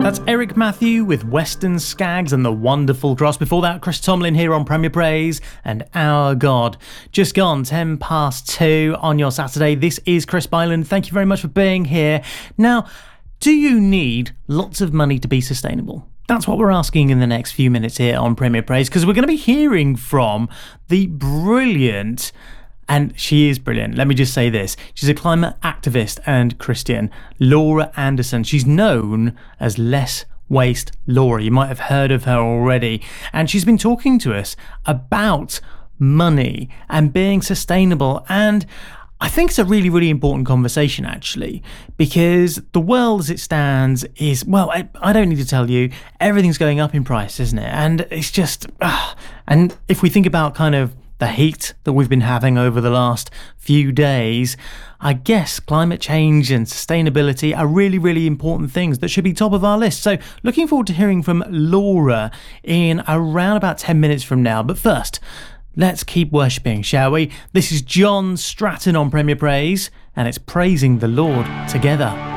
That's Eric Matthew with Western Skags and the Wonderful Cross. Before that, Chris Tomlin here on Premier Praise and Our God. Just gone 10 past 2 on your Saturday. This is Chris Byland. Thank you very much for being here. Now, do you need lots of money to be sustainable? That's what we're asking in the next few minutes here on Premier Praise, because we're going to be hearing from the brilliant, and she is brilliant, let me just say this, she's a climate activist and Christian, Laura Anderson. She's known as Less Waste Laura. You might have heard of her already. And she's been talking to us about money and being sustainable. And I think it's a really, really important conversation, actually, because the world as it stands is, well, I don't need to tell you, everything's going up in price, isn't it? And it's just, and if we think about kind of the heat that we've been having over the last few days, I guess climate change and sustainability are really, really important things that should be top of our list. So looking forward to hearing from Laura in around about 10 minutes from now. But first, let's keep worshipping, shall we? This is John Stratton on Premier Praise, and it's Praising the Lord Together.